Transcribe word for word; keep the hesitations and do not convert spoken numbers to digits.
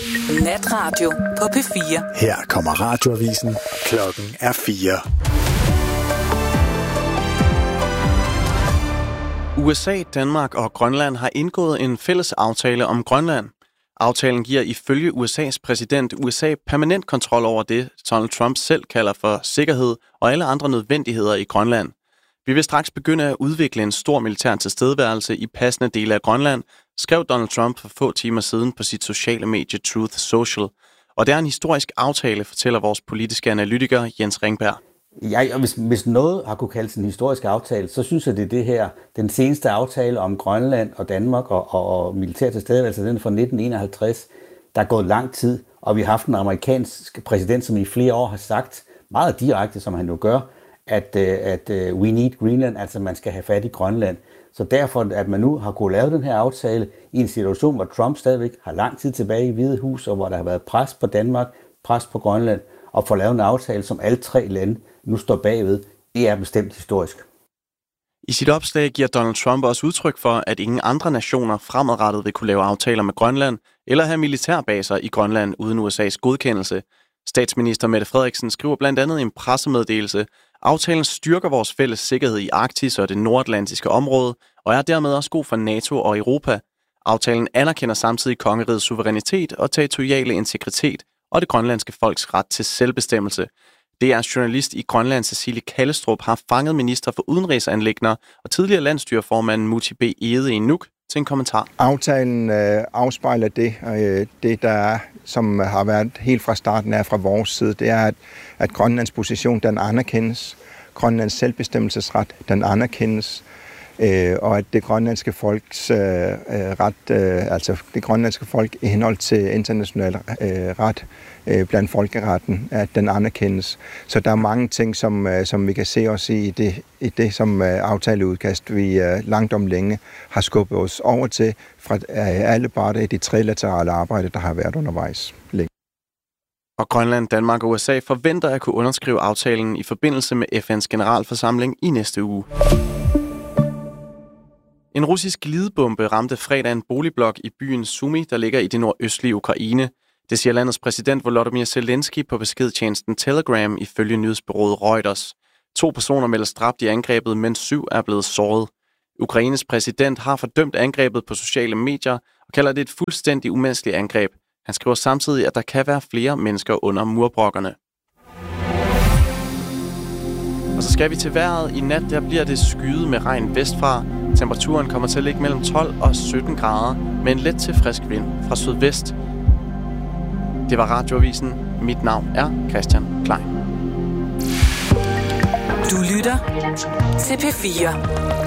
Natradio på P fire. Her kommer Radioavisen. Klokken er fire. U S A, Danmark og Grønland har indgået en fælles aftale om Grønland. Aftalen giver ifølge U S A's præsident U S A permanent kontrol over det, Donald Trump selv kalder for sikkerhed og alle andre nødvendigheder i Grønland. Vi vil straks begynde at udvikle en stor militær tilstedeværelse i passende dele af Grønland, skrev Donald Trump for få timer siden på sit sociale medie Truth Social. Og det er en historisk aftale, fortæller vores politiske analytiker Jens Ringberg. Ja, og hvis, hvis noget har kunne kaldes en historisk aftale, så synes jeg, det er det her, den seneste aftale om Grønland og Danmark og, og, og militær tilstedeværelse, den fra nitten enoghalvtreds. Der er gået lang tid, og vi har haft en amerikansk præsident, som i flere år har sagt, meget direkte, som han jo gør, at, at we need Greenland, altså man skal have fat i Grønland. Så derfor, at man nu har kunnet lave den her aftale i en situation, hvor Trump stadigvæk har lang tid tilbage i Hvide Hus, og hvor der har været pres på Danmark, pres på Grønland, og få lavet en aftale, som alle tre lande nu står bagved, det er bestemt historisk. I sit opslag giver Donald Trump også udtryk for, at ingen andre nationer fremadrettet vil kunne lave aftaler med Grønland eller have militærbaser i Grønland uden U S A's godkendelse. Statsminister Mette Frederiksen skriver blandt andet i en pressemeddelelse, aftalen styrker vores fælles sikkerhed i Arktis og det nordatlantiske område, og er dermed også god for NATO og Europa. Aftalen anerkender samtidig kongerigets suverænitet og territoriale integritet og det grønlandske folks ret til selvbestemmelse. Det er journalist i Grønland Cecilie Kallestrup har fanget minister for udenrigsanliggender og tidligere landsstyreformand Muti B. Egede i Nuuk til en kommentar. Aftalen øh, afspejler det, øh, det der er, som har været helt fra starten af fra vores side, det er, at, at Grønlands position, den anerkendes. Grønlands selvbestemmelsesret, den anerkendes. Øh, og at det grønlandske folks øh, ret, øh, altså det grønlandske folk i henhold til international øh, ret øh, blandt folkeretten, at den anerkendes. Så der er mange ting, som, øh, som vi kan se os i, i det, i det som øh, aftaleudkast, vi øh, langt om længe har skubbet os over til fra øh, alle parter i det trilaterale arbejde, der har været undervejs længe. Og Grønland, Danmark og U S A forventer at kunne underskrive aftalen i forbindelse med F N's generalforsamling i næste uge. En russisk glidebombe ramte fredag en boligblok i byen Sumy, der ligger i det nordøstlige Ukraine. Det siger landets præsident Volodymyr Zelensky på beskedtjenesten Telegram ifølge nyhedsbureauet Reuters. To personer meldes dræbt i angrebet, mens syv er blevet såret. Ukraines præsident har fordømt angrebet på sociale medier og kalder det et fuldstændig umenneskeligt angreb. Han skriver samtidig, at der kan være flere mennesker under murbrokkerne. Og så skal vi til vejret. I nat der bliver det skyet med regn vestfra. Temperaturen kommer til at ligge mellem tolv og sytten grader med en let til frisk vind fra sydvest. Det var Radioavisen. Mit navn er Christian Klein. Du lytter til P fire.